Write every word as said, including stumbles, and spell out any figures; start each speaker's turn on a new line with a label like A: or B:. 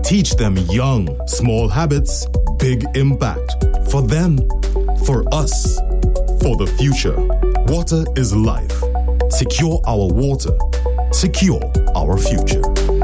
A: teach them young, small habits, big impact. For them, for us, for the future. Water is life. Secure our water. Secure our future.